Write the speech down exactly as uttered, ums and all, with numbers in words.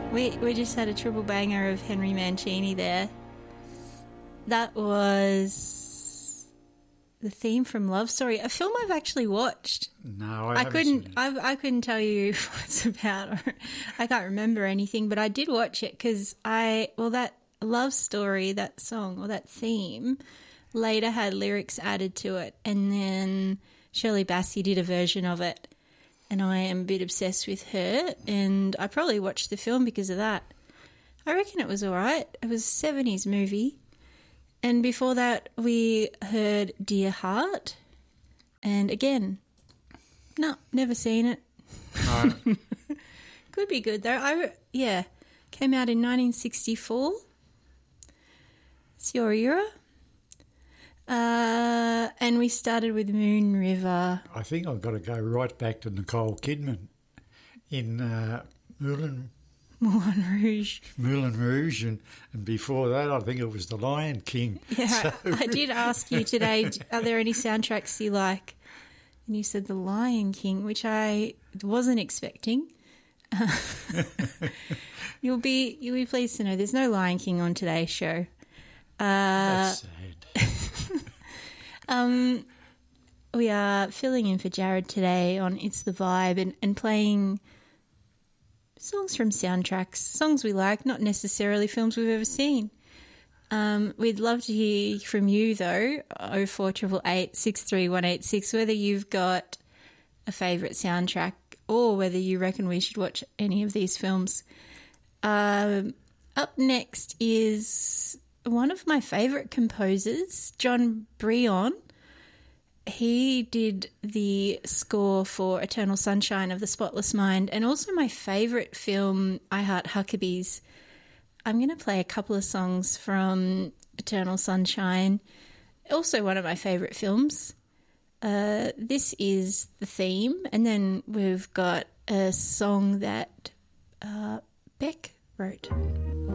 We we just had a triple banger of Henry Mancini there. That was the theme from Love Story, a film I've actually watched. No, I, I haven't couldn't. seen it. I I couldn't tell you what it's about. Or I can't remember anything, but I did watch it because I well that Love Story, that song or that theme, later had lyrics added to it, and then Shirley Bassey did a version of it. And I am a bit obsessed with her, and I probably watched the film because of that. I reckon it was all right. It was a seventies movie. And before that, we heard Dear Heart. And again, no, never seen it. No. Could be good, though. I, yeah, came out in nineteen sixty-four. It's your era. Uh, and we started with Moon River. I think I've got to go right back to Nicole Kidman in uh, Moulin, Moulin Rouge. Moulin Rouge, and, and before that I think it was The Lion King. Yeah, So- I did ask you today, are there any soundtracks you like? And you said The Lion King, which I wasn't expecting. you'll be you'll be pleased to know there's no Lion King on today's show. Uh, That's sad. Um, we are filling in for Jared today on It's the Vibe and, and playing songs from soundtracks, songs we like, not necessarily films we've ever seen. Um, we'd love to hear from you, though, oh four eight eight eight, six three one eight six, whether you've got a favourite soundtrack or whether you reckon we should watch any of these films. Um, up next is one of my favourite composers, John Brion. He did the score for Eternal Sunshine of the Spotless Mind and also my favourite film, I Heart Huckabees. I'm going to play a couple of songs from Eternal Sunshine, also one of my favourite films. Uh, this is the theme, and then we've got a song that uh, Beck wrote.